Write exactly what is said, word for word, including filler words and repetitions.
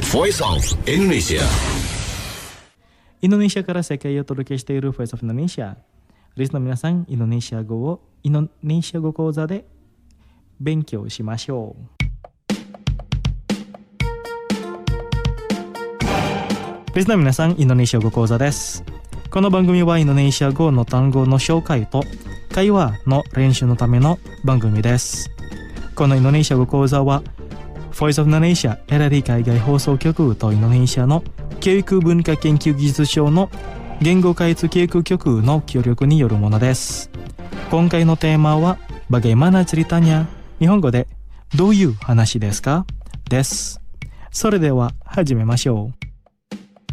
Voice of Indonesia。 インドネシアから世界へお届けしている Voice of Indonesia。リスナーの皆さん、インドネシア語をインドネシア語講座で勉強しましょう。リスナーの皆さん、インドネシア語講座です。この番組はインドネシア語の単語の紹介と会話の練習のための番組です。このインドネシア語講座は Voice of Indonesia エラリ海外放送局とインドネシアの教育文化研究技術省の言語開発教育局の協力によるものです。今回のテーマは Bagaimana ceritanya？ 日本語でどういう話ですか？です。それでは始めましょう。